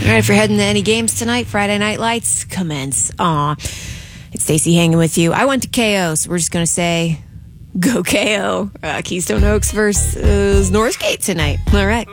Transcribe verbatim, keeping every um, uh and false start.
right, if you're heading to any games tonight, Friday Night Lights commence. Aw. It's Stacey hanging with you. I went to K O, so we're just going to say, go K O. Uh, Keystone Oaks versus Northgate tonight. All right.